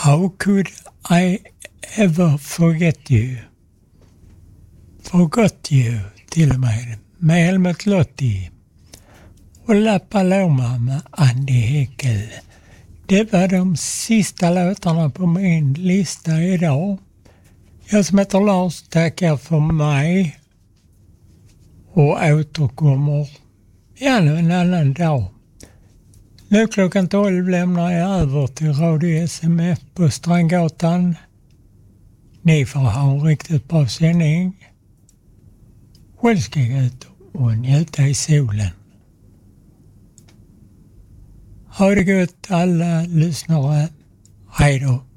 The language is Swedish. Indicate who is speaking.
Speaker 1: How could I ever forget you? Forgot you, till och med Helmut Lotti. Och La Paloma med Andy Heckel. Det var de sista låtarna på min lista idag. Jag som heter Lars tackar för mig och återkommer gärna en annan dag. Nu klockan 12 lämnar jag över till Radio SMF på Strandgatan. Ni får ha en riktigt bra sändning. Själv ska jag ut och njuta i solen. Ha det gott alla lyssnare. Hej då.